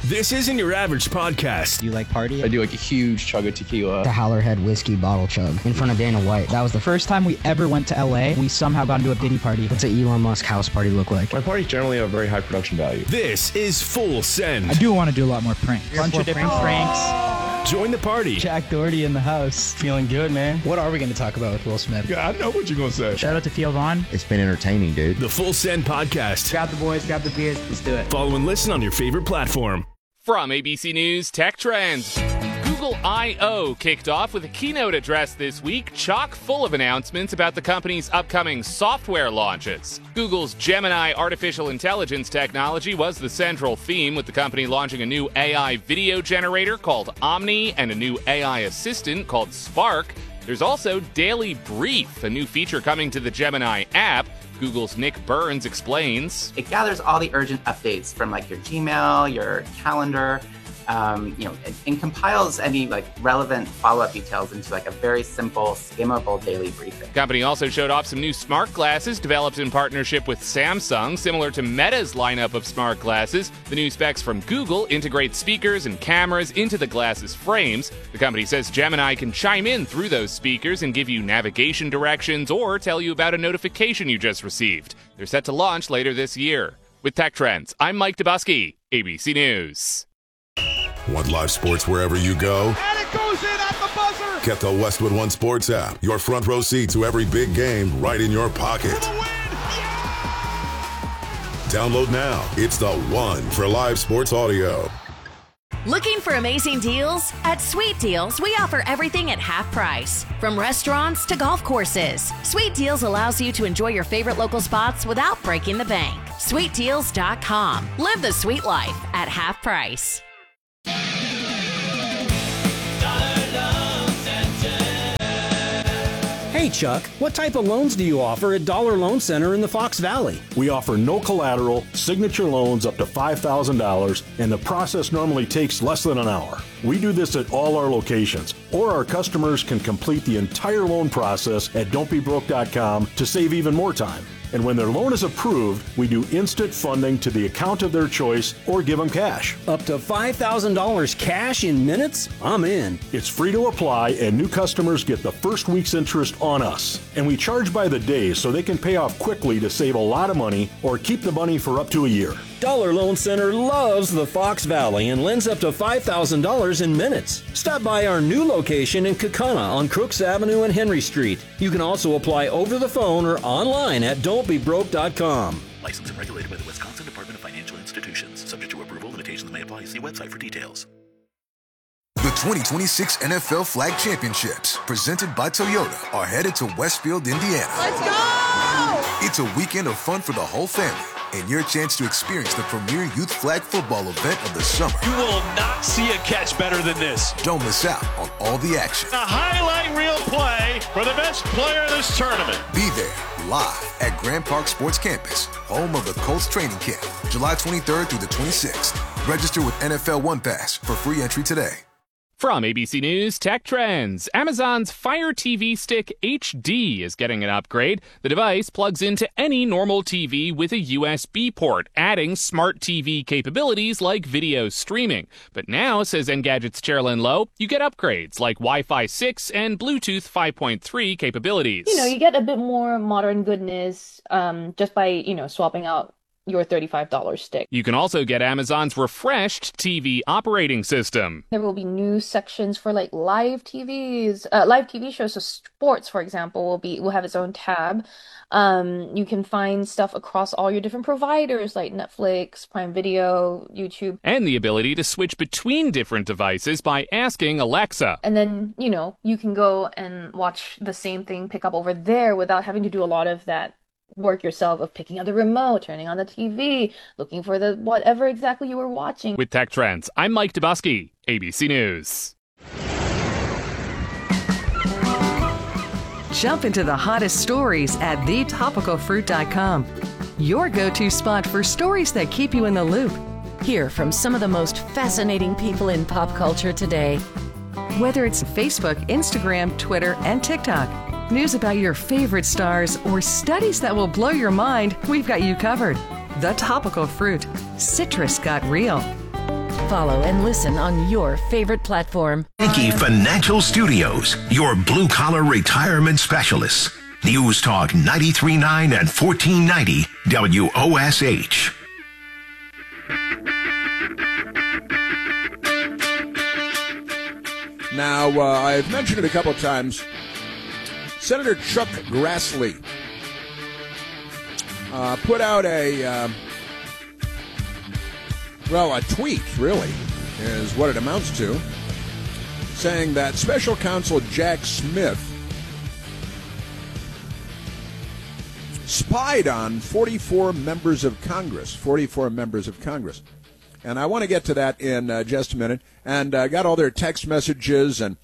This isn't your average podcast. Do you like party? I do like a huge chug of tequila. The Howlerhead whiskey bottle chug in front of Dana White. That was the first time we ever went to LA. We somehow got into a Diddy party. What's an Elon Musk house party look like? My parties generally have very high production value. This is Full Send. I do want to do a lot more pranks. Bunch of different pranks. Join the party. Jack Doherty in the house. Feeling good, man. What are we going to talk about with Will Smith? Yeah, I know what you're going to say. Shout out to Theo Vaughn. It's been entertaining, dude. The Full Send podcast. Grab the boys, grab the beers, let's do it. Follow and listen on your favorite platform. From ABC News Tech Trends. Google I.O. kicked off with a keynote address this week, chock full of announcements about the company's upcoming software launches. Google's Gemini artificial intelligence technology was the central theme, with the company launching a new AI video generator called Omni and a new AI assistant called Spark. There's also Daily Brief, a new feature coming to the Gemini app. Google's Nick Burns explains. It gathers all the urgent updates from like your Gmail, your calendar, and compiles any like relevant follow-up details into like a very simple, skimmable daily briefing. The company also showed off some new smart glasses developed in partnership with Samsung, similar to Meta's lineup of smart glasses. The new specs from Google integrate speakers and cameras into the glasses frames. The company says Gemini can chime in through those speakers and give you navigation directions or tell you about a notification you just received. They're set to launch later this year. With Tech Trends, I'm Mike Dubusky, ABC News. Want live sports wherever you go? And it goes in at the buzzer! Get the Westwood One Sports app. Your front row seat to every big game right in your pocket. For the win! Yeah! Download now. It's the one for live sports audio. Looking for amazing deals? At Sweet Deals, we offer everything at half price. From restaurants to golf courses, Sweet Deals allows you to enjoy your favorite local spots without breaking the bank. SweetDeals.com. Live the sweet life at half price. Hey Chuck, what type of loans do you offer at Dollar Loan Center in the Fox Valley? We offer no collateral, signature loans up to $5,000, and the process normally takes less than an hour. We do this at all our locations, or our customers can complete the entire loan process at don'tbebroke.com to save even more time. And when their loan is approved, we do instant funding to the account of their choice or give them cash. Up to $5,000 cash in minutes? I'm in. It's free to apply, and new customers get the first week's interest on us. And we charge by the day so they can pay off quickly to save a lot of money or keep the money for up to a year. Dollar Loan Center loves the Fox Valley and lends up to $5,000 in minutes. Stop by our new location in Kaukauna on Crooks Avenue and Henry Street. You can also apply over the phone or online at don'tbebroke.com. Licensed and regulated by the Wisconsin Department of Financial Institutions. Subject to approval, limitations may apply. See website for details. The 2026 NFL Flag Championships, presented by Toyota, are headed to Westfield, Indiana. Let's go! It's a weekend of fun for the whole family, and your chance to experience the premier youth flag football event of the summer. You will not see a catch better than this. Don't miss out on all the action. A highlight reel play for the best player in this tournament. Be there live at Grand Park Sports Campus, home of the Colts training camp, July 23rd through the 26th. Register with NFL One Pass for free entry today. From ABC News Tech Trends, Amazon's Fire TV Stick HD is getting an upgrade. The device plugs into any normal TV with a USB port, adding smart TV capabilities like video streaming. But now, says Engadget's Chairlyn Lowe, you get upgrades like Wi-Fi 6 and Bluetooth 5.3 capabilities. You get a bit more modern goodness just by, swapping out your $35 stick. You can also get Amazon's refreshed TV operating system. There will be new sections for like live TVs, live TV shows. So sports, for example, will have its own tab. You can find stuff across all your different providers like Netflix, Prime Video, YouTube. And the ability to switch between different devices by asking Alexa. And then, you can go and watch the same thing pick up over there without having to do a lot of that work yourself of picking up the remote, turning on the TV, looking for the whatever exactly you were watching. With Tech Trends, I'm Mike Dubusky, ABC News. Jump into the hottest stories at thetopicalfruit.com. Your go-to spot for stories that keep you in the loop. Hear from some of the most fascinating people in pop culture today. Whether it's Facebook, Instagram, Twitter, and TikTok, news about your favorite stars, or studies that will blow your mind, we've got you covered. The Topical Fruit. Citrus got real. Follow and listen on your favorite platform. Yankee Financial Studios, your blue-collar retirement specialists. News Talk 93.9 and 1490 WOSH. Now, I've mentioned it a couple of times. Senator Chuck Grassley put out a tweet, really, is what it amounts to, saying that Special Counsel Jack Smith spied on 44 members of Congress. And I want to get to that in just a minute. And got all their text messages, and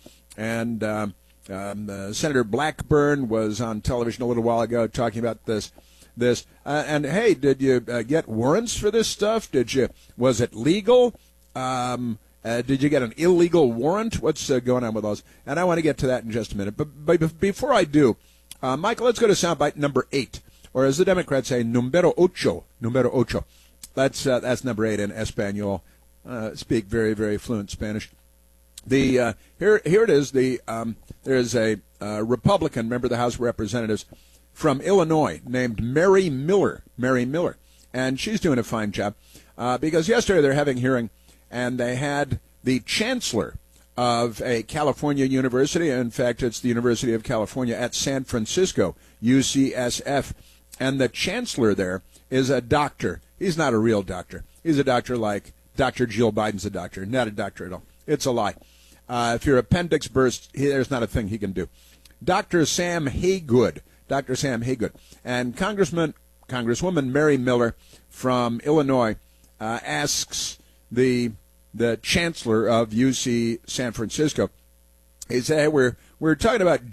Senator Blackburn was on television a little while ago talking about this. And hey, did you get warrants for this stuff? Was it legal? Did you get an illegal warrant? What's going on with those? And I want to get to that in just a minute. But before I do, Michael, let's go to soundbite number 8, or as the Democrats say, numero ocho. That's number 8 in Espanol. Speak very, very fluent Spanish. Here it is. There's a Republican member of the House of Representatives from Illinois named Mary Miller, and she's doing a fine job because yesterday they're having hearing, and they had the chancellor of a California university. In fact, it's the University of California at San Francisco, UCSF, and the chancellor there is a doctor. He's not a real doctor. He's a doctor like Dr. Jill Biden's a doctor. Not a doctor at all. It's a lie. If your appendix bursts, there's not a thing he can do. Dr. Sam Haygood. And Congresswoman Mary Miller from Illinois asks the chancellor of UC San Francisco, he said, hey, we're talking about